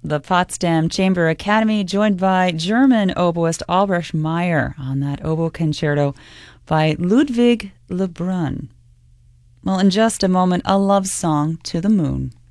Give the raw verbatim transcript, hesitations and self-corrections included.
the Potsdam Chamber Academy, joined by German oboist Albrecht Meyer on that oboe concerto by Ludwig Lebrun. Well, in just a moment, a love song to the moon.